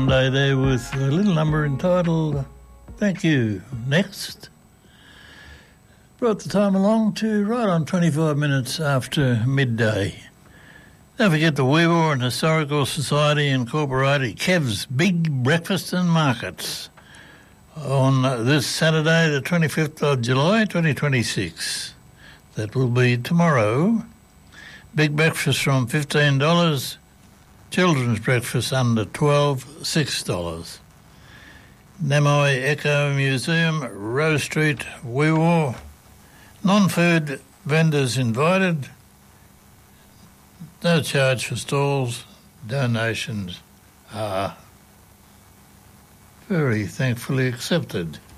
Monday there with a little number entitled Thank You. Next. Brought the time along to right on 25 minutes after midday. Don't forget the Weewar and Historical Society Incorporated Kev's Big Breakfast and Markets on this Saturday the 25th of July 2026. That will be tomorrow. Big breakfast from $15. Children's breakfast under $12, $6. Namoi Eco Museum, Rose Street, Weewar. Non-food vendors invited. No charge for stalls. Donations are very thankfully accepted.